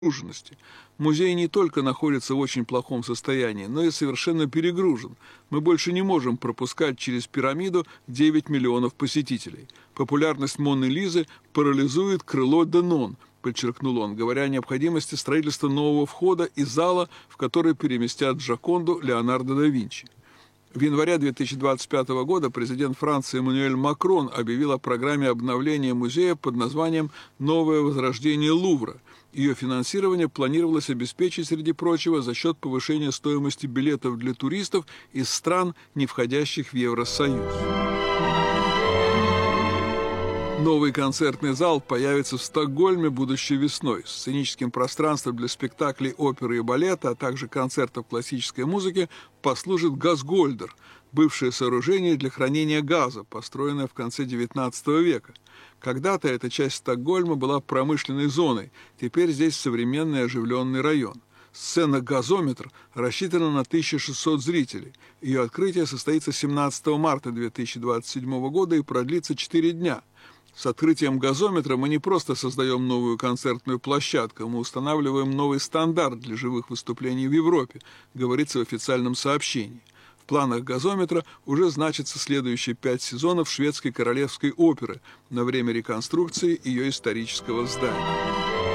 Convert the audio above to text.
перегруженности. Музей не только находится в очень плохом состоянии, но и совершенно перегружен. Мы больше не можем пропускать через пирамиду 9 миллионов посетителей. Популярность Моны Лизы парализует крыло Денон, подчеркнул он, говоря о необходимости строительства нового входа и зала, в который переместят Джоконду Леонардо да Винчи. В январе 2025 года президент Франции Эммануэль Макрон объявил о программе обновления музея под названием «Новое возрождение Лувра». Ее финансирование планировалось обеспечить, среди прочего, за счет повышения стоимости билетов для туристов из стран, не входящих в Евросоюз. Новый концертный зал появится в Стокгольме будущей весной. Сценическим пространством для спектаклей оперы и балета, а также концертов классической музыки послужит Газгольдер, бывшее сооружение для хранения газа, построенное в конце XIX века. Когда-то эта часть Стокгольма была промышленной зоной, теперь здесь современный оживленный район. Сцена «Газометр» рассчитана на 1600 зрителей. Ее открытие состоится 17 марта 2027 года и продлится 4 дня. С открытием «Газометра» мы не просто создаем новую концертную площадку, мы устанавливаем новый стандарт для живых выступлений в Европе, говорится в официальном сообщении. В планах «Газометра» уже значатся следующие 5 сезонов шведской королевской оперы на время реконструкции ее исторического здания.